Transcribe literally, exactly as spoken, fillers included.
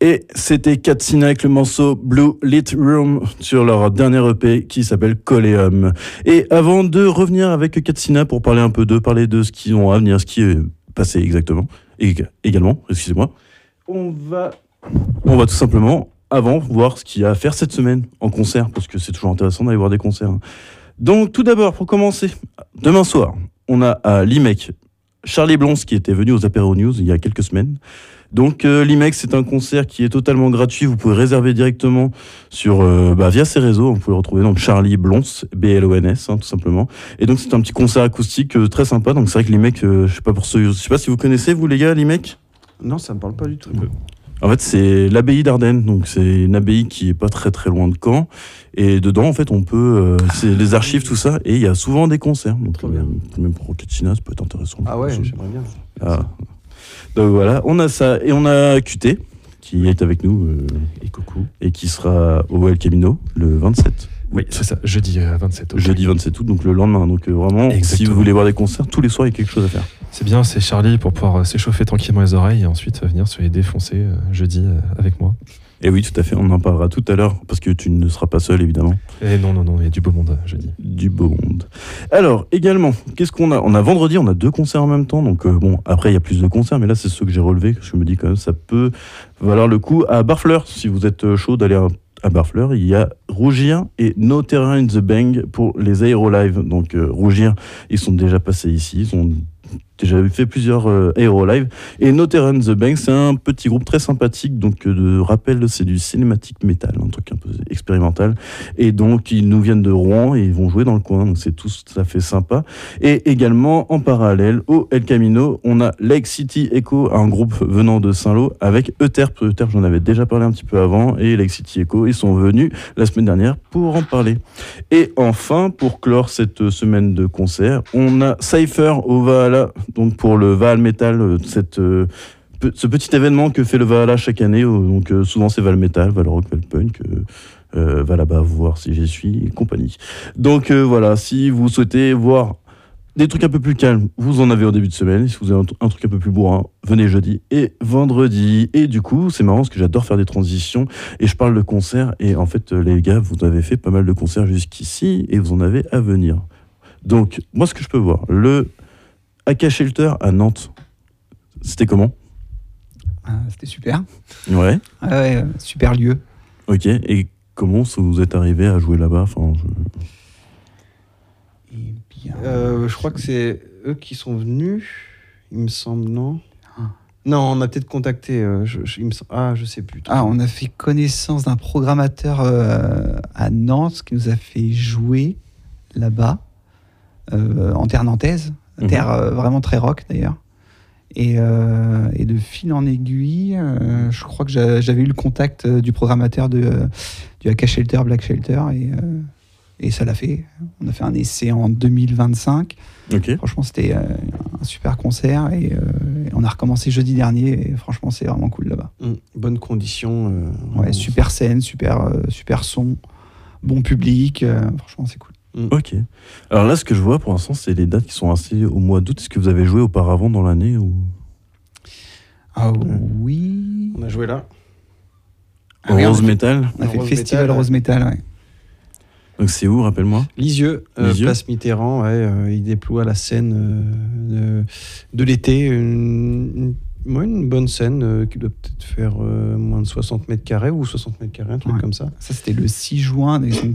Et c'était Katsina avec le morceau Blue Lit Room sur leur dernier E P qui s'appelle Coleum. Et avant de revenir avec Katsina pour parler un peu d'eux, parler de ce qu'ils ont à venir, ce qui est passé exactement, et également, excusez-moi, on va, on va tout simplement, avant, voir ce qu'il y a à faire cette semaine en concert, parce que c'est toujours intéressant d'aller voir des concerts. Donc tout d'abord, pour commencer, demain soir, on a à l'I M E C Charlie Blons qui était venu aux Apéro News il y a quelques semaines. Donc euh, l'I M E C, c'est un concert qui est totalement gratuit. Vous pouvez réserver directement sur, euh, bah, via ses réseaux. Vous pouvez le retrouver donc Charlie Blons, B L O N S, hein, tout simplement. Et donc c'est un petit concert acoustique euh, très sympa. Donc c'est vrai que l'I M E C, euh, je sais pas pour ceux, je sais pas si vous connaissez vous les gars l'I M E C. Non, ça me parle pas du tout. En fait, c'est l'abbaye d'Ardennes, donc c'est une abbaye qui est pas très très loin de Caen. Et dedans, en fait, on peut, euh, c'est les archives, tout ça, et il y a souvent des concerts. Donc, euh, même pour Katsina, ça peut être intéressant. Ah ouais, j'aimerais bien. Ah. Donc voilà, on a ça, et on a Q T qui est avec nous euh, et coucou, et qui sera au El Camino le vingt-sept. Oui, c'est ça, jeudi euh, vingt-sept août. Jeudi vingt-sept août, donc le lendemain. Donc euh, vraiment, Exactement. Si vous voulez voir des concerts, tous les soirs, il y a quelque chose à faire. C'est bien, c'est Charlie pour pouvoir euh, s'échauffer tranquillement les oreilles et ensuite euh, venir se les défoncer euh, jeudi euh, avec moi. Et oui, tout à fait, on en parlera tout à l'heure, parce que tu ne seras pas seul, évidemment. Et non, non, non, il y a du beau monde jeudi. Du beau monde. Alors, également, qu'est-ce qu'on a ? On a vendredi, on a deux concerts en même temps, donc euh, bon, après, il y a plus de concerts, mais là, c'est ceux que j'ai relevés, que je me dis quand même, ça peut valoir le coup. À Barfleur, si vous êtes chaud d'aller à à Barfleur, il y a Rougir et No Terrain in the Bang pour les Aérolive. Donc euh, Rougir, ils sont déjà passés ici, ils ont déjà fait plusieurs euh, Aérolive. Et No Terrain in the Bang, c'est un petit groupe très sympathique, donc euh, de rappel, c'est du cinématique metal, un truc un peu expérimental. Et donc ils nous viennent de Rouen et ils vont jouer dans le coin, donc c'est tout ça fait sympa. Et également en parallèle au El Camino, on a Lake City Echo, un groupe venant de Saint-Lô avec Euterpe. Euterpe, j'en avais déjà parlé un petit peu avant, et Lake City Echo, ils sont venus la semaine dernière pour en parler. Et enfin, pour clore cette semaine de concert, on a Cypher au Valhalla, donc pour le Val Metal, cette, euh, pe- ce petit événement que fait le Valhalla chaque année. Donc euh, souvent c'est Val Metal, Val Rock, Val Punk, euh, euh, va là-bas voir si j'y suis et compagnie. Donc euh, voilà, si vous souhaitez voir des trucs un peu plus calmes, vous en avez au début de semaine. Si vous avez un, un truc un peu plus bourrin, venez jeudi et vendredi. Et du coup, c'est marrant parce que j'adore faire des transitions et je parle de concerts. Et en fait, les gars, vous avez fait pas mal de concerts jusqu'ici et vous en avez à venir. Donc, moi, ce que je peux voir, le A K Shelter à Nantes, c'était comment ? Ah, c'était super. Ouais. Ah ouais, euh, super lieu. Ok. Et comment vous êtes arrivé à jouer là-bas ? Enfin, je... Et bien... euh, je crois que c'est eux qui sont venus, il me semble, non ? Ah. Non, on a peut-être contacté. Euh, je, je, il me semble, ah, je sais plus. Ah, on a fait connaissance d'un programmateur euh, à Nantes qui nous a fait jouer là-bas, euh, en terre nantaise, Mhm. terre euh, vraiment très rock d'ailleurs. Et, euh, et de fil en aiguille, euh, je crois que j'a, j'avais eu le contact euh, du programmateur de, euh, du A K Shelter, Black Shelter, et, euh, et ça l'a fait. On a fait un essai en deux mille vingt-cinq. Ok. Franchement, c'était euh, un super concert et, euh, et on a recommencé jeudi dernier. Et franchement, c'est vraiment cool là-bas. Mmh, bonnes conditions. Euh, Ouais, super scène, super, euh, super son, bon public. Euh, franchement, c'est cool. Mmh. Ok. Alors là, ce que je vois pour l'instant, c'est les dates qui sont assez au mois d'août. Est-ce que vous avez joué auparavant dans l'année ou... Ah oui. On a joué là. Ah oui, Rose on a fait- Metal. On a fait le Rose festival Metal, Rose Metal, ouais. Donc c'est où, rappelle-moi ? Lisieux, euh, Lisieux. place Mitterrand, ouais, euh, il déploie la scène euh, de, de l'été, une, une, ouais, une bonne scène euh, qui doit peut-être faire euh, moins de soixante mètres carrés ou soixante mètres carrés, un truc Ouais. comme ça. Ça, c'était le six juin. Des